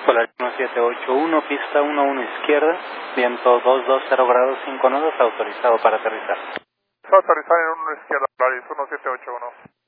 Polaris 1781, pista 11 izquierda, viento 220 grados 5 nodos, autorizado para aterrizar. Autorizado en 1 izquierda, Polaris 1781.